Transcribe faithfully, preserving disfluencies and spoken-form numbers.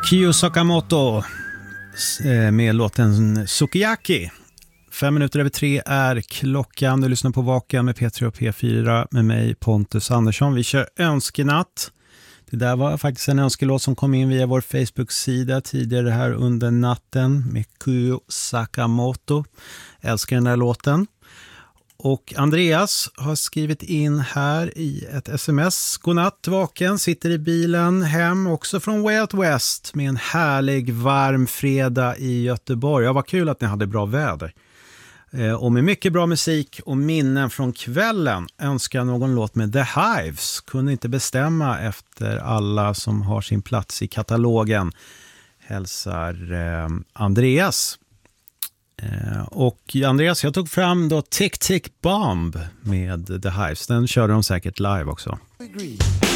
Kyo Sakamoto med låten Sukiyaki. Fem minuter över tre är klockan. Du lyssnar på Vaken med P tre och P fyra med mig Pontus Andersson. Vi kör önskenatt. Det där var faktiskt en önskelåt som kom in via vår Facebook-sida tidigare här under natten med Kyo Sakamoto. Älskar den där låten. Och Andreas har skrivit in här i ett sms. Godnatt, vaken, sitter i bilen hem också från Way Out West med en härlig varm fredag i Göteborg. Ja, vad kul att ni hade bra väder. Eh, och med mycket bra musik och minnen från kvällen önskar någon låt med The Hives. Kunde inte bestämma efter alla som har sin plats i katalogen. Hälsar eh, Andreas. Eh, och Andreas, jag tog fram då Tick Tick Bomb med The Hives. Den körde de säkert live också.